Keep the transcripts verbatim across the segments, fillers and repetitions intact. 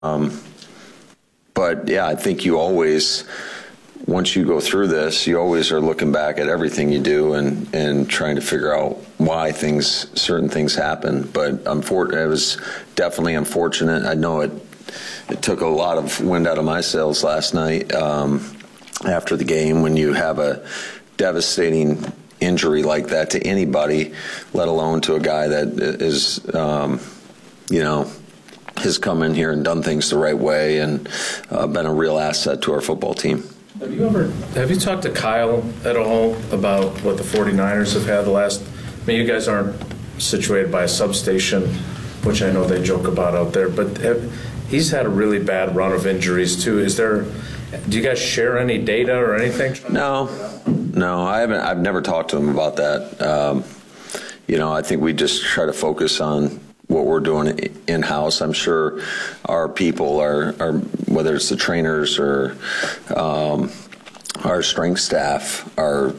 Um, but yeah, I think you always, once you go through this, you always are looking back at everything you do and, and trying to figure out why things, certain things happen. But unfor- it was definitely unfortunate. I know it, it took a lot of wind out of my sails last night um, after the game when you have a devastating injury like that to anybody, let alone to a guy that is, um, you know, has come in here and done things the right way and uh, been a real asset to our football team. Have you ever, have you talked to Kyle at all about what the forty-niners have had the last, I mean, you guys aren't situated by a substation, which I know they joke about out there, but have, he's had a really bad run of injuries too. Is there, do you guys share any data or anything? No, no, I haven't, I've never talked to him about that. Um, you know, I think we just try to focus on what we're doing in-house. I'm sure our people are, are whether it's the trainers or um, our strength staff, are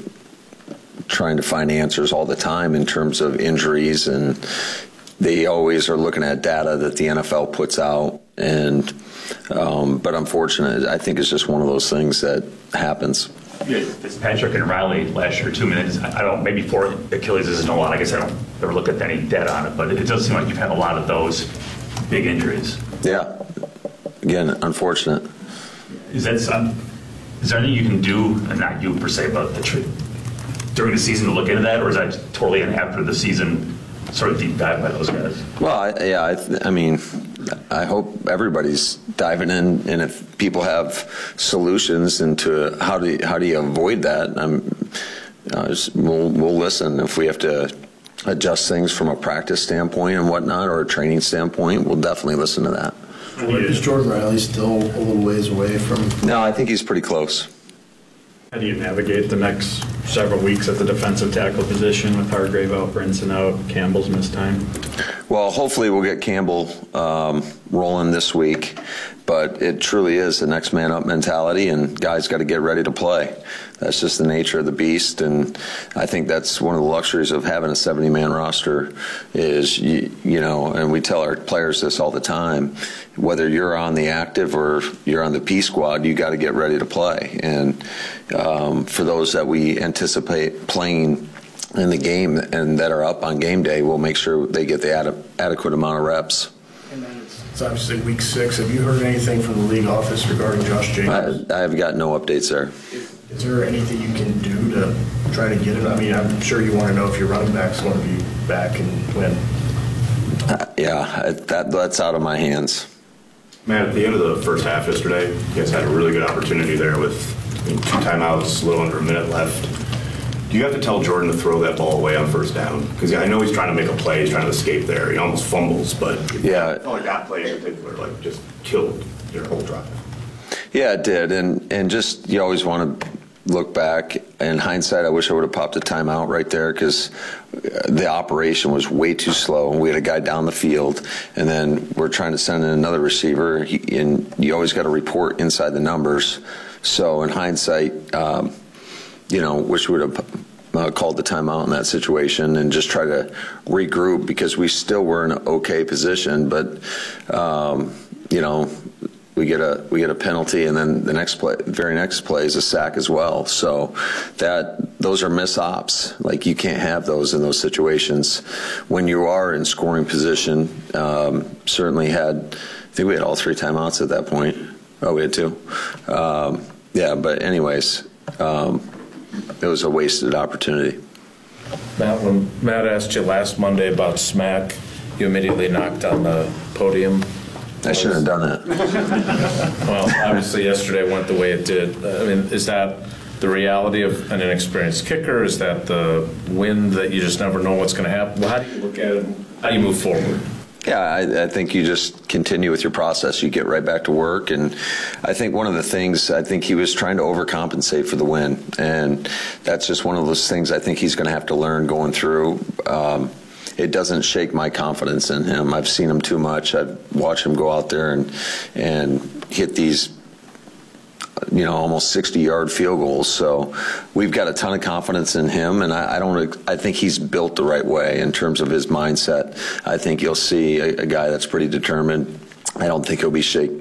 trying to find answers all the time in terms of injuries, and they always are looking at data that the N F L puts out. And um, but unfortunately, I think it's just one of those things that happens. Yeah, Fitzpatrick and Riley last year, two minutes. I don't, maybe four Achilles isn't a lot. I guess I don't ever look at any data on it, but it does seem like you've had a lot of those big injuries. Yeah. Again, unfortunate. Is that some, is there anything you can do, and not you per se, but the tr- during the season to look into that, or is that totally an after the season sort of deep dive by those guys? Well, I, yeah, I, th- I mean, I hope everybody's diving in, and if people have solutions into how do you, how do you avoid that, I'm, uh, just, we'll we'll listen. If we have to adjust things from a practice standpoint and whatnot, or a training standpoint, we'll definitely listen to that. Is Jordan Riley still a little ways away from? No, I think he's pretty close. How do you navigate the next several weeks at the defensive tackle position with Hargrave out, Brinson out, Campbell's missed time? Well, hopefully we'll get Campbell um, rolling this week, but it truly is the next man up mentality, and guys got to get ready to play. That's just the nature of the beast, and I think that's one of the luxuries of having a seventy-man roster is, you, you know, and we tell our players this all the time, whether you're on the active or you're on the P squad, you got to get ready to play. And um, for those that we anticipate playing in the game and that are up on game day, we'll make sure they get the ad- adequate amount of reps. And then it's, it's obviously week six. Have you heard anything from the league office regarding Josh Jacobs? I, I have got no updates there. Is there anything you can do to try to get it? I mean, I'm sure you want to know if your running back's going to be back and when. Uh, yeah, that that's out of my hands. Man, at the end of the first half yesterday, you guys had a really good opportunity there with I mean, two timeouts, a little under a minute left. Do you have to tell Jordan to throw that ball away on first down? Because I know he's trying to make a play, he's trying to escape there. He almost fumbles, but yeah, I felt like that play in particular, like just killed your whole drive. Yeah, it did, and and just you always want to look back. In hindsight, I wish I would have popped a timeout right there because the operation was way too slow, and we had a guy down the field, and then we're trying to send in another receiver, he, and you always got to report inside the numbers. So in hindsight, um, you know, wish we would have uh, called the timeout in that situation and just try to regroup because we still were in an okay position, but um, you know. We get a we get a penalty, and then the next play, very next play, is a sack as well. So that those are miss ops. Like you can't have those in those situations when you are in scoring position. Um, certainly had, I think we had all three timeouts at that point. Oh, we had two. Um, yeah, but anyways, um, it was a wasted opportunity. Matt, when Matt asked you last Monday about Smack, you immediately knocked on the podium. I shouldn't have done that. Well, obviously yesterday went the way it did. I mean, is that the reality of an inexperienced kicker? Is that the wind that you just never know what's going to happen? Well, how do you look at it? How do you move forward? Yeah, I, I think you just continue with your process. You get right back to work. And I think one of the things, I think he was trying to overcompensate for the win. And that's just one of those things I think he's going to have to learn going through. Um, It doesn't shake my confidence in him. I've seen him too much. I've watched him go out there and and hit these, you know, almost sixty-yard field goals. So we've got a ton of confidence in him, and I, I don't. I think he's built the right way in terms of his mindset. I think you'll see a, a guy that's pretty determined. I don't think he'll be shake,